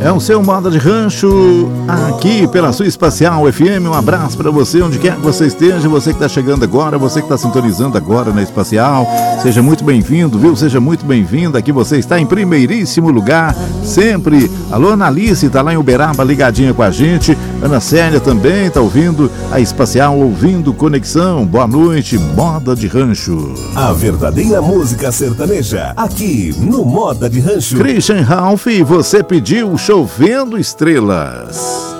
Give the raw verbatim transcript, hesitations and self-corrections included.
É o seu Moda de Rancho, aqui pela sua Espacial F M. Um abraço para você, onde quer que você esteja. Você que está chegando agora, você que está sintonizando agora na Espacial, seja muito bem-vindo, viu? Seja muito bem-vinda. Aqui você está em primeiríssimo lugar, sempre. Alô, Ana Alice, tá lá em Uberaba, ligadinha com a gente. Ana Célia também tá ouvindo a Espacial, ouvindo Conexão. Boa noite, Moda de Rancho. A verdadeira música sertaneja, aqui no Moda de Rancho. Christian Ralph, você pediu Chovendo Estrelas.